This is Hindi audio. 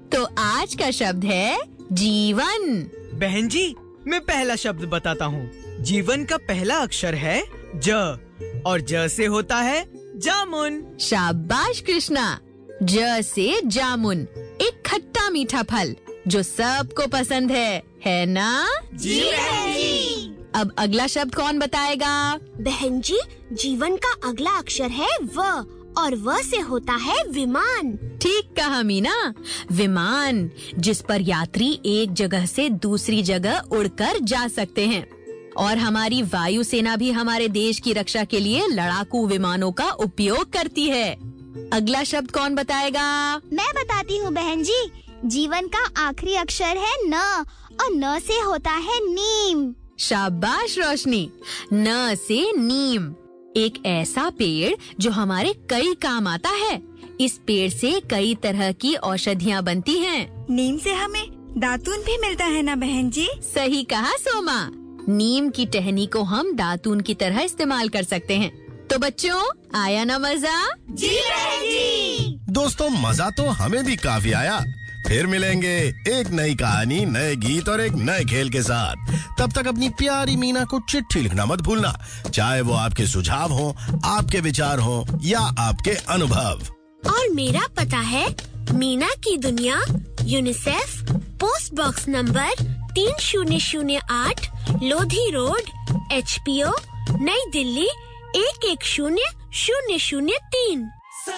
तो आज का शब्द है जीवन। बहन जी, मैं पहला शब्द बताता हूँ। जीवन का पहला अक्षर है ज और ज से होता है जामुन। शाबाश कृष्णा। ज से जामुन, एक खट्टा मीठा फल जो सबको पसंद है ना? जी बहन जी। अब अगला शब्द कौन बताएगा? बहन जी, जीवन का अगला अक्षर है व और व से होता है विमान। ठीक कहा मीना। विमान, जिस पर यात्री एक जगह से दूसरी जगह उड़कर जा सकते हैं। और हमारी वायुसेना भी हमारे देश की रक्षा के लिए लड़ाकू विमानों का उपयोग करती है। अगला शब्द कौन बताएगा? मैं बताती हूँ बहन जी। जीवन का आखिरी अक्षर है न और न से होता है नीम। शाबाश रोशनी। न से नीम, एक ऐसा पेड़ जो हमारे कई काम आता है। इस पेड़ से कई तरह की औषधियाँ बनती हैं। नीम से हमें दातून भी मिलता है ना बहन जी? सही कहा सोमा। नीम की टहनी को हम दातून की तरह इस्तेमाल कर सकते हैं। तो बच्चों, आया ना मजा? जी बहन जी। दोस्तों, मजा तो हमें भी काफी आया। फिर मिलेंगे एक नई कहानी, नए गीत और एक नए खेल के साथ। तब तक अपनी प्यारी मीना को चिट्ठी लिखना मत भूलना, चाहे वो आपके सुझाव हो, आपके विचार हो या आपके अनुभव। और मेरा पता है मीना की दुनिया, UNICEF, post box number 3008, Lodhi road, HPO, नई दिल्ली 11003।